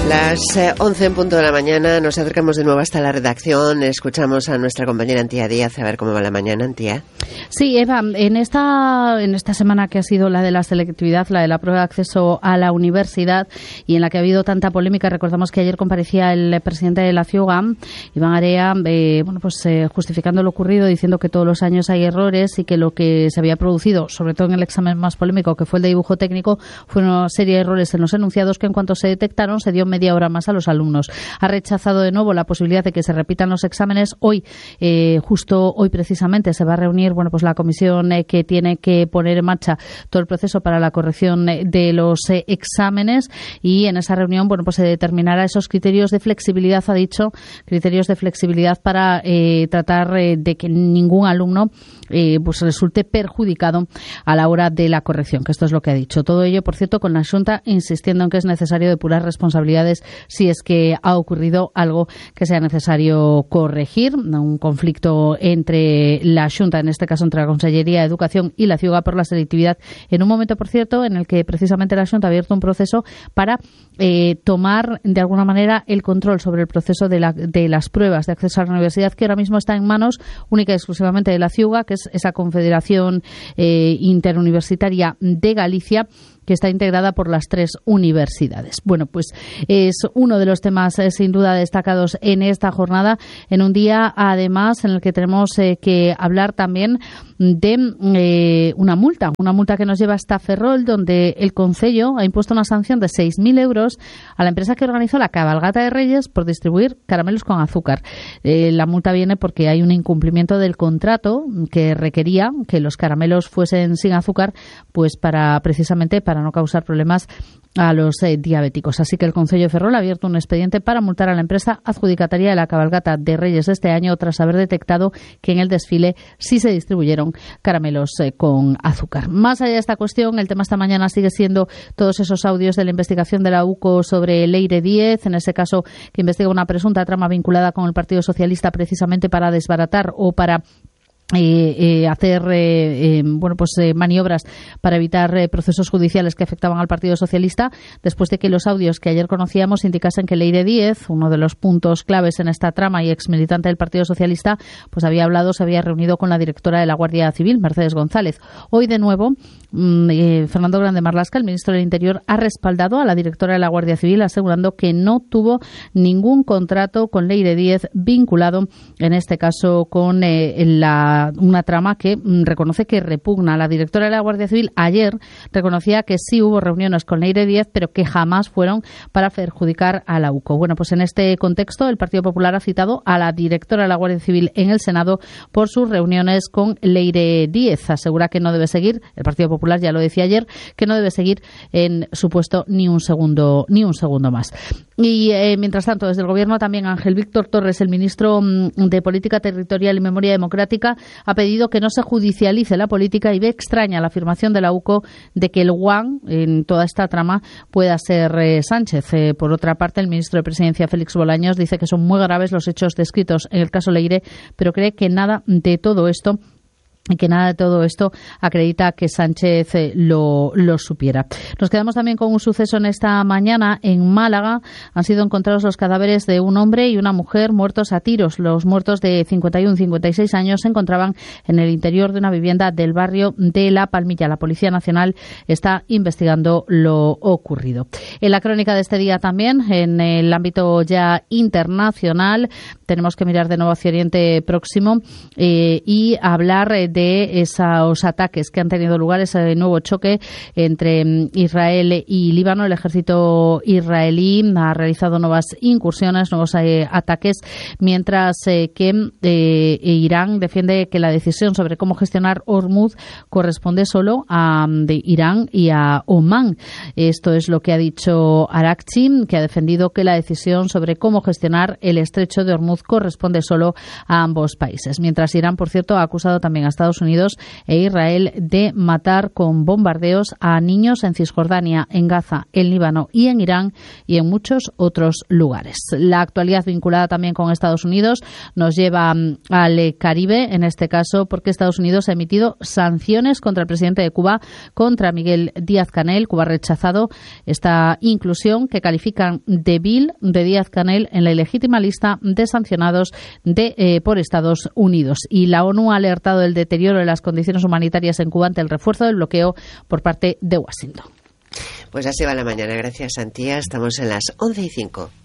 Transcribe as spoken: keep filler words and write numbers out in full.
Las eh, once en punto de la mañana nos acercamos de nuevo hasta la redacción. Escuchamos a nuestra compañera Antía Díaz a ver cómo va la mañana, Antía. Sí, Eva, en esta, en esta semana que ha sido la de la selectividad, la de la prueba de acceso a la universidad y en la que ha habido tanta polémica, recordamos que ayer comparecía el presidente de la Ciuga, Iván Area, eh, bueno, pues eh, justificando lo ocurrido, diciendo que todos los años hay errores y que lo que se había producido, sobre todo en el examen más polémico, que fue el de dibujo técnico, fue una serie de errores en los enunciados que en cuanto se detectaron se dio media hora más a los alumnos. Ha rechazado de nuevo la posibilidad de que se repitan los exámenes. Hoy, eh, justo hoy precisamente, se va a reunir bueno, pues la comisión eh, que tiene que poner en marcha todo el proceso para la corrección eh, de los eh, exámenes y en esa reunión bueno, pues se determinará esos criterios de flexibilidad, ha dicho, criterios de flexibilidad para eh, tratar eh, de que ningún alumno eh, pues resulte perjudicado a la hora de la corrección, que esto es lo que ha dicho. Todo ello, por cierto, con la Xunta insistiendo en que es necesario depurar responsabilidades si es que ha ocurrido algo que sea necesario corregir, un conflicto entre la Xunta, en este caso entre la Consellería de Educación y la Ciuga por la selectividad, en un momento, por cierto, en el que precisamente la Xunta ha abierto un proceso para eh, tomar de alguna manera el control sobre el proceso de, la, de las pruebas de acceso a la universidad, que ahora mismo está en manos única y exclusivamente de la Ciuga, que es esa Confederación eh, Interuniversitaria de Galicia, que está integrada por las tres universidades. Bueno, pues es uno de los temas eh, sin duda destacados en esta jornada, en un día además en el que tenemos eh, que hablar también de eh, una multa, una multa que nos lleva hasta Ferrol, donde el Concello ha impuesto una sanción de seis mil euros a la empresa que organizó la cabalgata de Reyes por distribuir caramelos con azúcar. Eh, la multa viene porque hay un incumplimiento del contrato que requería que los caramelos fuesen sin azúcar, pues para precisamente para no causar problemas a los eh, diabéticos. Así que el Concello de Ferrol ha abierto un expediente para multar a la empresa adjudicataria de la cabalgata de Reyes de este año tras haber detectado que en el desfile sí se distribuyeron caramelos eh, con azúcar. Más allá de esta cuestión, el tema esta mañana sigue siendo todos esos audios de la investigación de la U C O sobre Leire Díez, en ese caso que investiga una presunta trama vinculada con el Partido Socialista precisamente para desbaratar o para Eh, eh, hacer eh, eh, bueno pues eh, maniobras para evitar eh, procesos judiciales que afectaban al Partido Socialista, después de que los audios que ayer conocíamos indicasen que Leire Díez, uno de los puntos claves en esta trama y ex militante del Partido Socialista, pues había hablado, se había reunido con la directora de la Guardia Civil, Mercedes González. Hoy de nuevo mmm, eh, Fernando Grande Marlaska, el ministro del Interior, ha respaldado a la directora de la Guardia Civil asegurando que no tuvo ningún contrato con Leire Díez vinculado en este caso con eh, la una trama que mm, reconoce que repugna. La directora de la Guardia Civil ayer reconocía que sí hubo reuniones con Leire Díez, pero que jamás fueron para perjudicar a la U C O. Bueno, pues en este contexto el Partido Popular ha citado a la directora de la Guardia Civil en el Senado por sus reuniones con Leire Díez. Asegura que no debe seguir, el Partido Popular ya lo decía ayer, que no debe seguir en su puesto ni un segundo, ni un segundo más. Y eh, mientras tanto, desde el Gobierno también Ángel Víctor Torres, el ministro de Política Territorial y Memoria Democrática, ha pedido que no se judicialice la política y ve extraña la afirmación de la U C O de que el guan en toda esta trama pueda ser eh, Sánchez. Eh, por otra parte, el ministro de Presidencia, Félix Bolaños, dice que son muy graves los hechos descritos en el caso Leire, pero cree que nada de todo esto y que nada de todo esto acredita que Sánchez eh, lo, lo supiera. Nos quedamos también con un suceso en esta mañana en Málaga. Han sido encontrados los cadáveres de un hombre y una mujer muertos a tiros. Los muertos de cincuenta y uno y cincuenta y seis años se encontraban en el interior de una vivienda del barrio de La Palmilla. La Policía Nacional está investigando lo ocurrido. En la crónica de este día también, en el ámbito ya internacional, tenemos que mirar de nuevo hacia Oriente Próximo eh, y hablar eh, de esos ataques que han tenido lugar, ese nuevo choque entre Israel y Líbano. El ejército israelí ha realizado nuevas incursiones, nuevos eh, ataques, mientras eh, que eh, Irán defiende que la decisión sobre cómo gestionar Hormuz corresponde solo a de Irán y a Omán. Esto es lo que ha dicho Arakchi, que ha defendido que la decisión sobre cómo gestionar el estrecho de Hormuz corresponde solo a ambos países. Mientras Irán, por cierto, ha acusado también a Estados Estados Unidos e Israel de matar con bombardeos a niños en Cisjordania, en Gaza, en Líbano y en Irán y en muchos otros lugares. La actualidad vinculada también con Estados Unidos nos lleva al Caribe, en este caso porque Estados Unidos ha emitido sanciones contra el presidente de Cuba, contra Miguel Díaz-Canel. Cuba ha rechazado esta inclusión que califican de vil de Díaz-Canel en la ilegítima lista de sancionados de, eh, por Estados Unidos. Y la ONU ha alertado del deterioro de las condiciones humanitarias en Cuba ante el refuerzo del bloqueo por parte de Washington. Pues así va la mañana. Gracias, Antía. Estamos en las once y cinco.